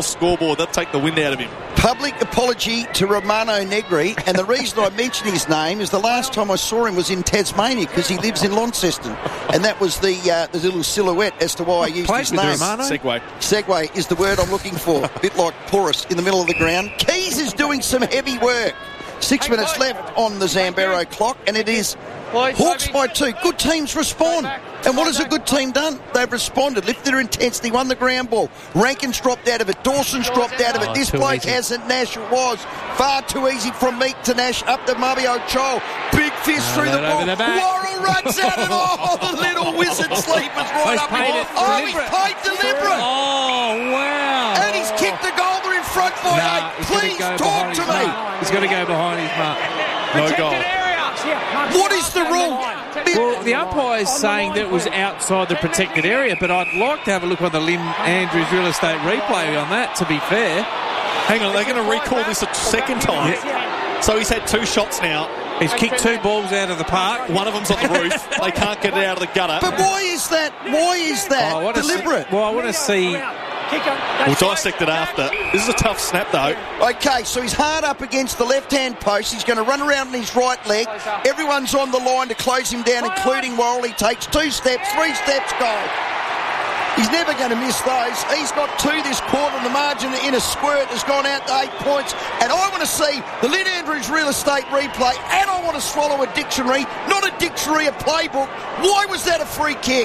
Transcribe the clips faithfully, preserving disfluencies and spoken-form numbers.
scoreboard. That'll take the wind out of him. Public apology to Romano Negri, and the reason I mention his name is the last time I saw him was in Tasmania because he lives in Launceston, and that was the uh, the little silhouette as to why I used Played his with name. Romano? Segway. Segway is the word I'm looking for. A bit like porous in the middle of the ground. Keys is doing some heavy work. Six minutes left on the Zambero clock, and it is Hawks by two. Good teams respond. And what has a good team done? They've responded, lifted their intensity, won the ground ball. Rankin's dropped out of it. Dawson's dropped out of it. Oh, this too bloke easy. hasn't. Nash it was. Far too easy from Meek to Nash. Up to Mummy O'Chol. Big fist Oh, through the that ball. over the back. Worrell runs at it. Oh, the little wizard sleepers right He's up. paid in- it Oh, deliberate. he's paid deliberate. Oh, wow. And he's kicked the goal. They're in front by Nah, eight. he's gotta Please go talk behind to his me. mark. He's got to go behind his mark. No goal. What is the rule? Well, the umpire's saying that it was outside the protected area, but I'd like to have a look on the Lynn Andrews real estate replay on that, to be fair. Hang on, they're going to recall this a second time. So he's had two shots now. He's kicked two balls out of the park. One of them's on the roof. They can't get it out of the gutter. But why is that? Why is that Oh, I wanna deliberate? See, well, I want to see... We'll dissect it after. This is a tough snap, though. Okay, so he's hard up against the left-hand post. He's going to run around on his right leg. Everyone's on the line to close him down, including Worrell. He takes two steps, three steps, goal. He's never going to miss those. He's got two this quarter, and the margin in a squirt has gone out to eight points. And I want to see the Lynn Andrews real estate replay, and I want to swallow a dictionary, not a dictionary, a playbook. Why was that a free kick?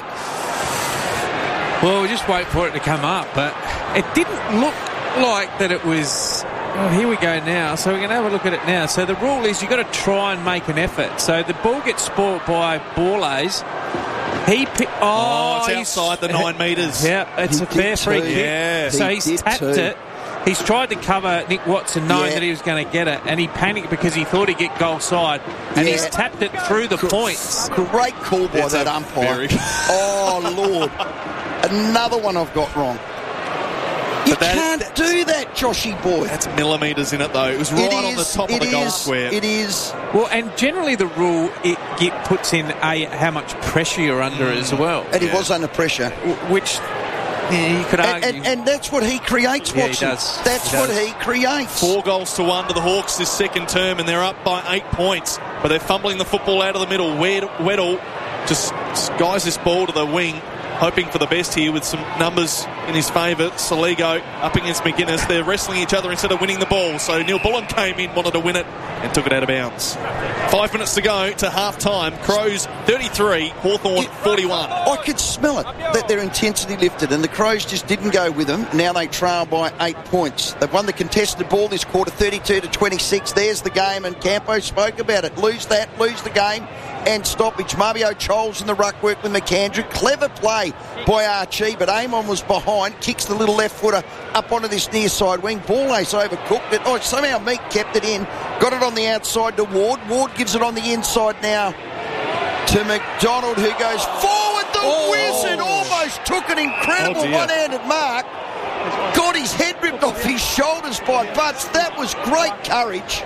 Well, we'll just wait for it to come up, but it didn't look like that it was... Oh, here we go now. So we're going to have a look at it now. So the rule is you've got to try and make an effort. So the ball gets spoilt by Borlase. He pi- oh, Oh, it's he's- outside the nine metres. Yeah, it's He a fair did free too. kick. Yeah. So He he's did tapped too. it. He's tried to cover Nick Watson knowing Yeah. that he was going to get it, and he panicked because he thought he'd get goal side, and Yeah. he's tapped it through the points. Great call by It's that a umpire. very- Oh, Lord. Another one I've got wrong. You But that- can't do that, Joshy boy. That's millimetres in it, though. It was right It on the is, top of it the goal is, square. It is. Well, and generally the rule, it get, puts in a how much pressure you're under as well, And he Yeah. was under pressure. w- which yeah, you could And, argue. and, and that's what he creates, Yeah, he Watson. does. That's He what does. he creates. Four goals to one to the Hawks this second term, and they're up by eight points. But they're fumbling the football out of the middle. Wed- Weddle just skies this ball to the wing, hoping for the best here with some numbers in his favour. Saligo up against McGuinness. They're wrestling each other instead of winning the ball. So Neil Bullen came in, wanted to win it, and took it out of bounds. Five minutes to go to half-time. Crows thirty-three, Hawthorn forty-one. I could smell it, that their intensity lifted, and the Crows just didn't go with them. Now they trail by eight points. They've won the contested ball this quarter, thirty-two to twenty-six. There's the game, and Campo spoke about it. Lose that, lose the game, and stoppage. Mabio Choles in the ruck work with McAndrew. Clever play by Archie, but Amon was behind, kicks the little left footer up onto this near side wing. Borlase overcooked it. Oh, somehow Meek kept it in, got it on the outside to Ward. Ward gives it on the inside now to McDonald, who goes forward. The Oh. Wizard almost took an incredible Oh, dear. one-handed mark. Got his head ripped off his shoulders by Butts. That was great courage.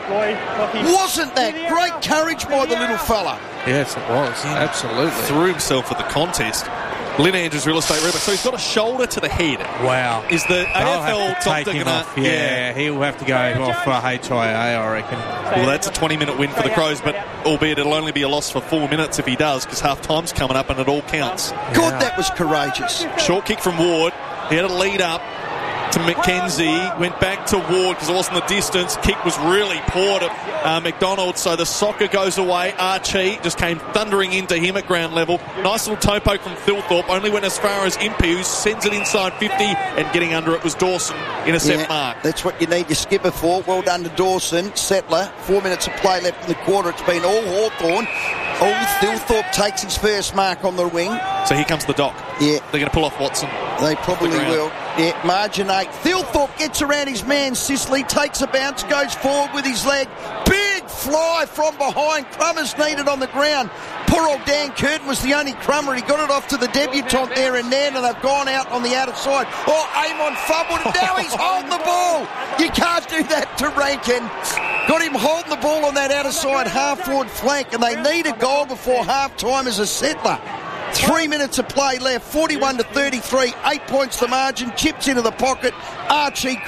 Wasn't that great courage by the little fella? yes, it was. Absolutely. Threw himself at the contest. Lynn Andrews, real estate rebound. So he's got a shoulder to the head. Wow. Is the They'll A F L have to take doctor him gonna? off. Yeah, he'll have to go off for H I A, I reckon. Well, that's a twenty-minute win for the Crows, but albeit it'll only be a loss for four minutes if he does, because half-time's coming up and it all counts. God, that was courageous. Short kick from Ward. He had a lead up to McKenzie. Went back to Ward because it wasn't the distance. Kick was really poor to uh, McDonald, so the soccer goes away. Archie just came thundering into him at ground level. Nice little toe poke from Thilthorpe. Only went as far as Impey, who sends it inside fifty, and getting under it was Dawson. Intercept Yeah, mark. that's what you need your skipper for. Well done to Dawson. Settler, four minutes of play left in the quarter. It's been all Hawthorn. Oh, Thilthorpe takes his first mark on the wing. So here comes the dock. Yeah, They're going to pull off Watson. they probably ground. will. Yeah, margin eight. Thilthorpe gets around his man, Sicily, takes a bounce, goes forward with his leg. Big fly from behind. Crummers needed on the ground. Poor old Dan Curtin was the only crummer. He got it off to the debutant there and then, and they've gone out on the outer side. Oh, Amon fumbled. Now he's holding the ball. You can't do that to Rankin. Got him holding the ball on that outer side half-forward flank, and they need a goal before half-time as a Settler. Three minutes of play left, forty-one to thirty-three, eight points the margin, chips into the pocket. Archie